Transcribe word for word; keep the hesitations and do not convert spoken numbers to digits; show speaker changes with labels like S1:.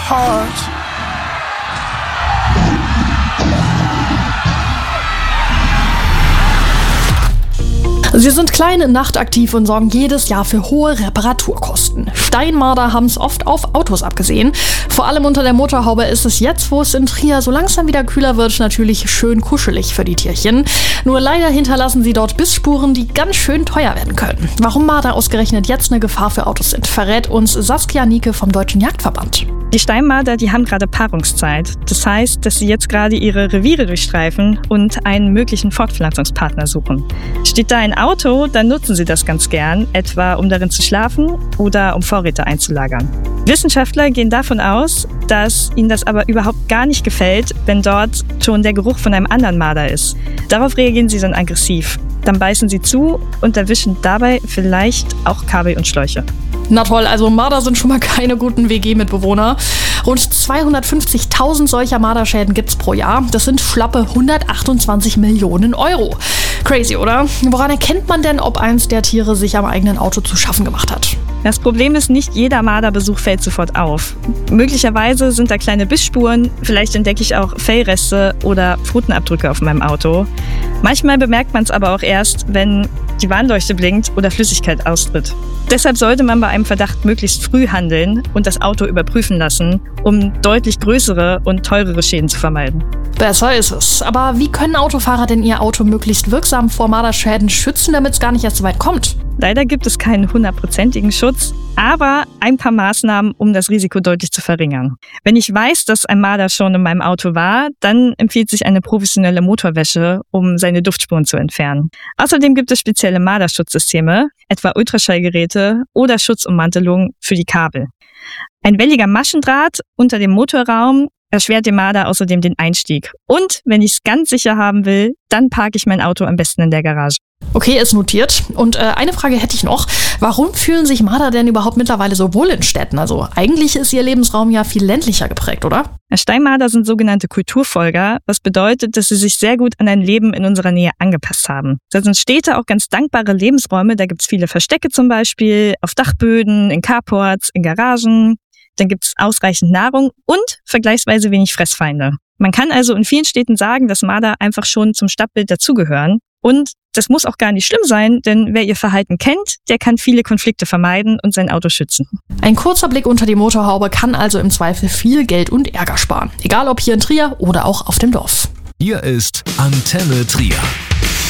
S1: heart. Sie sind klein, nachtaktiv und sorgen jedes Jahr für hohe Reparaturkosten. Steinmarder haben es oft auf Autos abgesehen. Vor allem unter der Motorhaube ist es jetzt, wo es in Trier so langsam wieder kühler wird, natürlich schön kuschelig für die Tierchen. Nur leider hinterlassen sie dort Bissspuren, die ganz schön teuer werden können. Warum Marder ausgerechnet jetzt eine Gefahr für Autos sind, verrät uns Saskia Nieke vom Deutschen Jagdverband.
S2: Die Steinmarder, die haben gerade Paarungszeit. Das heißt, dass sie jetzt gerade ihre Reviere durchstreifen und einen möglichen Fortpflanzungspartner suchen. Steht da ein Auto, dann nutzen sie das ganz gern, etwa um darin zu schlafen oder um Vorräte einzulagern. Wissenschaftler gehen davon aus, dass ihnen das aber überhaupt gar nicht gefällt, wenn dort schon der Geruch von einem anderen Marder ist. Darauf reagieren sie dann aggressiv. Dann beißen sie zu und erwischen dabei vielleicht auch Kabel und Schläuche.
S1: Na toll, also Marder sind schon mal keine guten W G-Mitbewohner. Rund zweihundertfünfzigtausend solcher Marderschäden gibt's pro Jahr. Das sind schlappe hundertachtundzwanzig Millionen Euro. Crazy, oder? Woran erkennt man denn, ob eins der Tiere sich am eigenen Auto zu schaffen gemacht hat?
S2: Das Problem ist, nicht jeder Marderbesuch fällt sofort auf. Möglicherweise sind da kleine Bissspuren, vielleicht entdecke ich auch Fellreste oder Pfotenabdrücke auf meinem Auto. Manchmal bemerkt man es aber auch erst, wenn die Warnleuchte blinkt oder Flüssigkeit austritt. Deshalb sollte man bei einem Verdacht möglichst früh handeln und das Auto überprüfen lassen, um deutlich größere und teurere Schäden zu vermeiden.
S1: Besser ist es. Aber wie können Autofahrer denn ihr Auto möglichst wirksam vor Marderschäden schützen, damit es gar nicht erst so weit kommt?
S2: Leider gibt es keinen hundertprozentigen Schutz, aber ein paar Maßnahmen, um das Risiko deutlich zu verringern. Wenn ich weiß, dass ein Marder schon in meinem Auto war, dann empfiehlt sich eine professionelle Motorwäsche, um seine Duftspuren zu entfernen. Außerdem gibt es spezielle Marderschutzsysteme, etwa Ultraschallgeräte oder Schutzummantelungen für die Kabel. Ein welliger Maschendraht unter dem Motorraum erschwert dem Marder außerdem den Einstieg. Und wenn ich es ganz sicher haben will, dann parke ich mein Auto am besten in der Garage.
S1: Okay, ist notiert. Und äh, eine Frage hätte ich noch. Warum fühlen sich Marder denn überhaupt mittlerweile so wohl in Städten? Also eigentlich ist ihr Lebensraum ja viel ländlicher geprägt, oder?
S2: Steinmarder sind sogenannte Kulturfolger, was bedeutet, dass sie sich sehr gut an ein Leben in unserer Nähe angepasst haben. Da sind Städte auch ganz dankbare Lebensräume. Da gibt's viele Verstecke zum Beispiel, auf Dachböden, in Carports, in Garagen. Dann gibt's ausreichend Nahrung und vergleichsweise wenig Fressfeinde. Man kann also in vielen Städten sagen, dass Marder einfach schon zum Stadtbild dazugehören. Und das muss auch gar nicht schlimm sein, denn wer ihr Verhalten kennt, der kann viele Konflikte vermeiden und sein Auto schützen.
S1: Ein kurzer Blick unter die Motorhaube kann also im Zweifel viel Geld und Ärger sparen. Egal ob hier in Trier oder auch auf dem Dorf.
S3: Hier ist Antenne Trier.